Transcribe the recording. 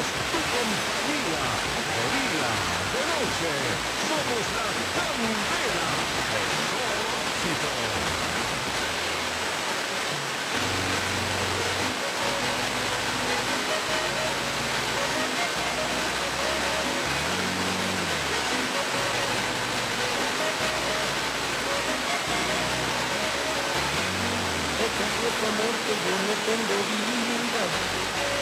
tu compañía. De día, de noche, somos la candela de todo éxito. Échale tu amor que yo no tengo vida.